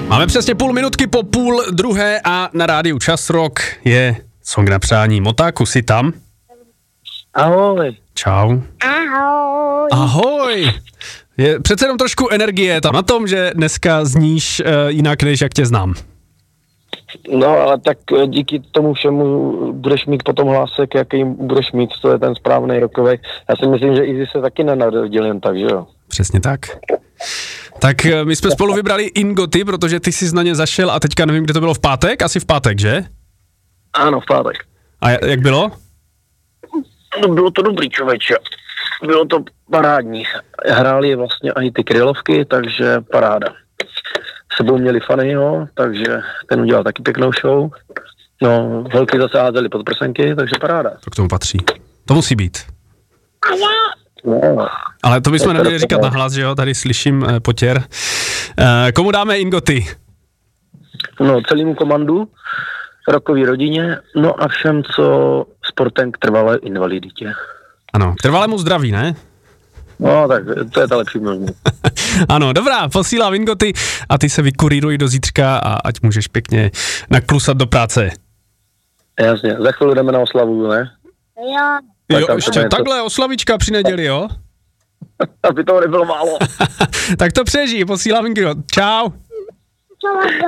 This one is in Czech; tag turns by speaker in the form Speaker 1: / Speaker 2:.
Speaker 1: Máme přesně půl minutky po 12:30 a na rádiu Čas Rock je song na přání. Motáku, jsi tam?
Speaker 2: Ahoj.
Speaker 1: Čau.
Speaker 3: Ahoj.
Speaker 1: Ahoj. Je přece jenom trošku energie tam na tom, že dneska zníš jinak, než jak tě znám.
Speaker 2: No, ale tak díky tomu všemu budeš mít potom hlásek, jaký budeš mít, to je ten správný rokovej. Já si myslím, že Izzy se taky nenarodil jen tak, že jo?
Speaker 1: Přesně tak. Tak my jsme spolu vybrali Ingoty, protože ty jsi na ně zašel a teďka nevím, kde to bylo, v pátek? Asi v pátek, že?
Speaker 2: Ano, v pátek.
Speaker 1: A jak bylo?
Speaker 2: No, bylo to dobrý, člověče. Bylo to parádní. Hráli vlastně i ty krylovky, takže paráda. Sebou měli Fannyho, takže ten udělal taky pěknou show. No, holky zase házeli pod prsenky, takže paráda.
Speaker 1: To k tomu patří. To musí být.
Speaker 2: No.
Speaker 1: Ale to bychom neměli říkat nahlas, že jo? Tady slyším potěr. Komu dáme Ingoty?
Speaker 2: No, celému komandu, rokový rodině, no a všem, co sportem k trvalé invaliditě.
Speaker 1: Ano, k trvalému zdraví, ne?
Speaker 2: No, tak to je ta lepší možnost.
Speaker 1: Ano, dobrá, posílám Ingoty a ty se vykuríruj do zítřka a ať můžeš pěkně naklusat do práce.
Speaker 2: Jasně, za chvíli jdeme na oslavu, ne?
Speaker 3: Jo.
Speaker 1: Jo, ještě takhle oslavička při neděli, jo?
Speaker 2: Aby toho nebylo málo.
Speaker 1: Tak to přežij, posílám Ingot. Čau.
Speaker 3: Čau.